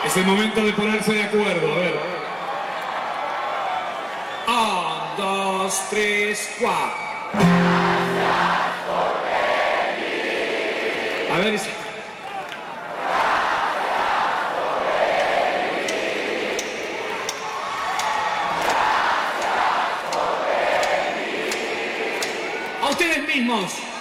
Es el momento de ponerse de acuerdo, a ver. 1, 2, 3, 4. A ver, a ustedes mismos.